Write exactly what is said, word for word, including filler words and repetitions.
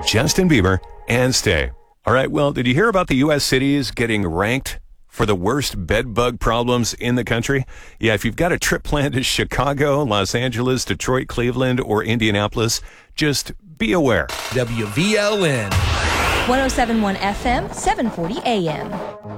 Justin Bieber and Stay. All right, well, did you hear about the U S cities getting ranked for the worst bed bug problems in the country? Yeah, if you've got a trip planned to Chicago, Los Angeles, Detroit, Cleveland, or Indianapolis, just be aware. W V L N. one oh seven point one F M, seven forty A M.